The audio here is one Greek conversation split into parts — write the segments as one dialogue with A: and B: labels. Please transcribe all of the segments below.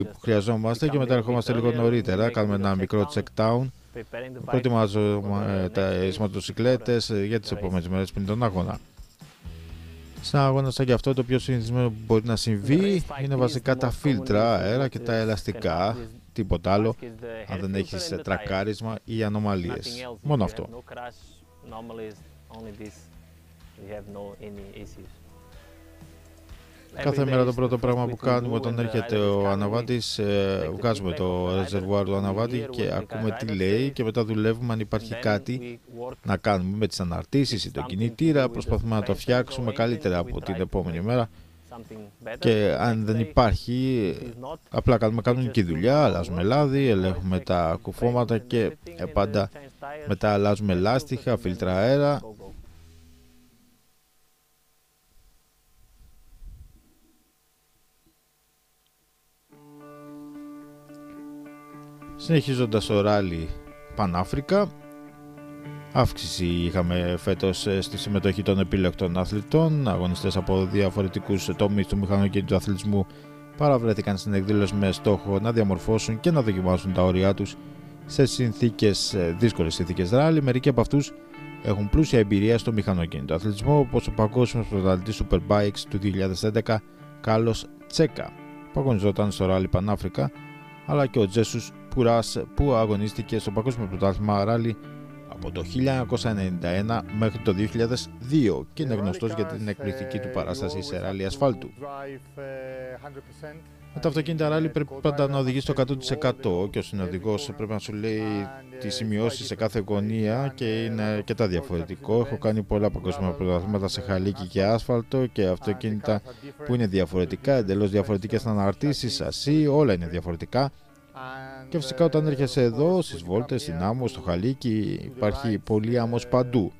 A: που χρειαζόμαστε και μετά ερχόμαστε λίγο νωρίτερα, κάνουμε ένα μικρό check down. Προετοιμάζουμε τις μοτοσυκλέτες για τις επόμενες μέρες πριν τον αγώνα. Σε ένα αγώνα σαν και αυτό, το πιο συνηθισμένο που μπορεί να συμβεί είναι βασικά τα φίλτρα αέρα και τα ελαστικά. Τίποτα άλλο, αν δεν έχεις τρακάρισμα ή ανομαλίες. Μόνο αυτό. Κάθε μέρα το πρώτο πράγμα που κάνουμε όταν έρχεται ο αναβάτης, βγάζουμε το ρεζερβουάρ του αναβάτη και ακούμε τι λέει και μετά δουλεύουμε αν υπάρχει κάτι να κάνουμε με τις αναρτήσεις ή το κινητήρα, προσπαθούμε να το φτιάξουμε καλύτερα από την επόμενη μέρα και αν δεν υπάρχει απλά κάνουμε κανονική δουλειά, αλλάζουμε λάδι, ελέγχουμε τα κουφώματα και πάντα μετά αλλάζουμε λάστιχα, φίλτρα αέρα. Συνεχίζοντας το ράλι Πανάφρικα, αύξηση είχαμε φέτος στη συμμετοχή των επιλεκτών αθλητών. Αγωνιστές από διαφορετικούς τομείς του μηχανοκίνητου αθλητισμού παραβρέθηκαν στην εκδήλωση με στόχο να διαμορφώσουν και να δοκιμάσουν τα όρια τους σε δύσκολες συνθήκες ράλι. Μερικοί από αυτούς έχουν πλούσια εμπειρία στο μηχανοκίνητο αθλητισμό, όπως ο παγκόσμιος πρωταθλητής Superbikes του 2011 Κάρλος Τσέκα που αγωνιζόταν στο ράλι Πανάφρικα, αλλά και ο Τζέσους Πουράς που αγωνίστηκε στο παγκόσμιο πρωτάθλημα ράλι από το 1991 μέχρι το 2002 και είναι γνωστός για την εκπληκτική του παράσταση σε ράλι ασφάλτου. Με τα αυτοκίνητα ράλι πρέπει πάντα να οδηγείς στο 100% και ο συνοδηγός πρέπει να σου λέει τις σημειώσεις σε κάθε γωνία και είναι αρκετά διαφορετικό. Έχω κάνει πολλά παγκόσμια πρωταθλήματα σε χαλίκι και άσφαλτο και αυτοκίνητα που είναι διαφορετικά, εντελώς διαφορετικές αναρτήσεις, σασί, όλα είναι διαφορετικά. Και φυσικά όταν έρχεσαι εδώ στις βόλτες, στην άμμο, στο χαλίκι υπάρχει πολύ άμμος παντού.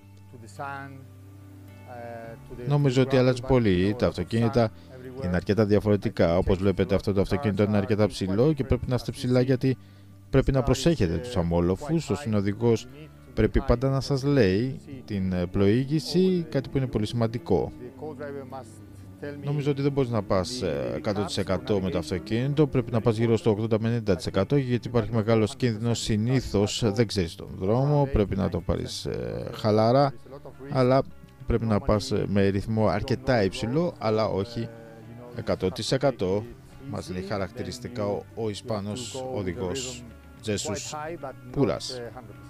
A: Νομίζω ότι αλλάζει πολύ, τα αυτοκίνητα είναι αρκετά διαφορετικά. Όπως βλέπετε αυτό το αυτοκίνητο είναι αρκετά ψηλό και πρέπει να είστε ψηλά γιατί πρέπει να προσέχετε τους αμόλοφους. Ο συνοδηγός πρέπει πάντα να σας λέει την πλοήγηση, κάτι που είναι πολύ σημαντικό. Νομίζω ότι δεν μπορείς να πας 100% με το αυτοκίνητο, πρέπει να πας γύρω στο 80-90% γιατί υπάρχει μεγάλος κίνδυνος, συνήθως δεν ξέρεις τον δρόμο, πρέπει να το πάρεις χαλαρά, αλλά πρέπει να πας με ρυθμό αρκετά υψηλό, αλλά όχι 100%. Μας λέει χαρακτηριστικά ο Ισπανός οδηγός Τζέσους Πούρας.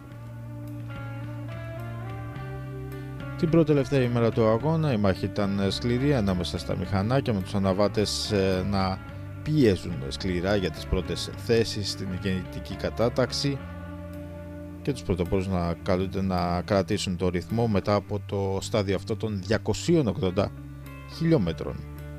A: Την πρώτη τελευταία ημέρα του αγώνα η μάχη ήταν σκληρή ανάμεσα στα μηχανάκια με τους αναβάτες να πιέζουν σκληρά για τις πρώτες θέσεις στην γενετική κατάταξη και τους πρωτοπόρους να καλούνται να κρατήσουν το ρυθμό μετά από το στάδιο αυτό των 280 χιλιόμετρων.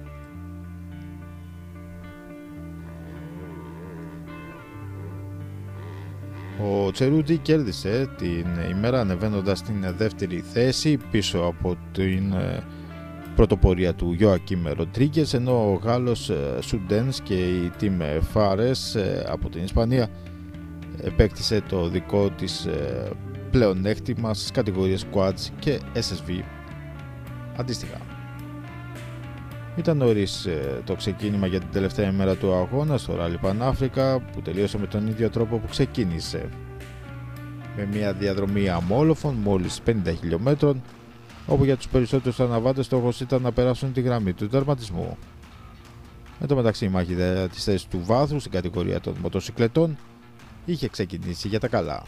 A: Ο Τσερούτη κέρδισε την ημέρα ανεβαίνοντας στην δεύτερη θέση πίσω από την πρωτοπορία του Γιοακίμ Ροντρίγκες, ενώ ο Γάλλος Σουντένς και η Τιμ Φάρες από την Ισπανία επέκτησε το δικό της πλεονέκτημα στις κατηγορίες Quads και SSV αντίστοιχα. Ήταν νωρίς το ξεκίνημα για την τελευταία ημέρα του αγώνα στο ράλι Πανάφρικα που τελείωσε με τον ίδιο τρόπο που ξεκίνησε, με μια διαδρομή αμόλοφων μόλις 50 χιλιόμετρων, όπου για τους περισσότερους αναβάτες στόχος ήταν να περάσουν τη γραμμή του τερματισμού. Εν τω μεταξύ η μάχη της θέσης του βάθρου στην κατηγορία των μοτοσυκλετών είχε ξεκινήσει για τα καλά.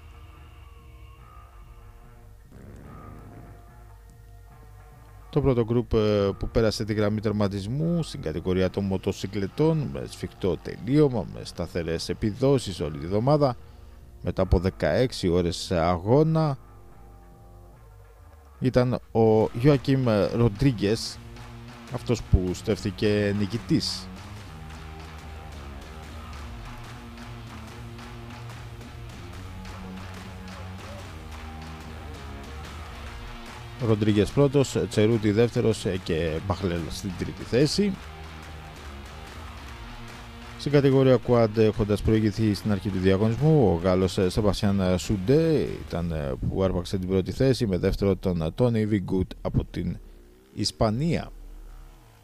A: Το πρώτο γκρουπ που πέρασε τη γραμμή τερματισμού στην κατηγορία των μοτοσυκλετών με σφιχτό τελείωμα, με σταθερές επιδόσεις όλη τη εβδομάδα, μετά από 16 ώρες αγώνα, ήταν ο Γιοακίμ Ροντρίγκες, αυτός που στέφθηκε νικητής. Ροντρίγκες πρώτος, Τσερούτη δεύτερος και Μπαχλέλ στην τρίτη θέση. Στην κατηγορία Quad, έχοντας προηγηθεί στην αρχή του διαγωνισμού, ο Γάλλος Σεμπαστιάν Σουντέ ήταν που άρπαξε την πρώτη θέση, με δεύτερο τον Τόνι Βιγκούτ από την Ισπανία.